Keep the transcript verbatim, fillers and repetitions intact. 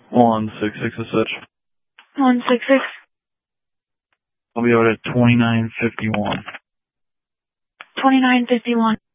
One six six as such. One six six. I'll be out at twenty nine fifty one. Twenty nine fifty one.